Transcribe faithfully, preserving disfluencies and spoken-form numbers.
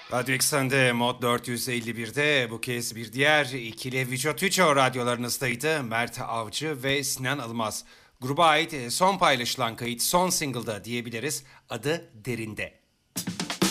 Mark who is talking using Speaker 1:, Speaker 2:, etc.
Speaker 1: Radyo Eksen'de Mod dört yüz elli birde bu kez bir diğer ikili Vücut Tüço radyolarınızdaydı. Mert Avcı ve Sinan Almaz. Gruba ait son paylaşılan kayıt son single'da diyebiliriz. Adı Derinde.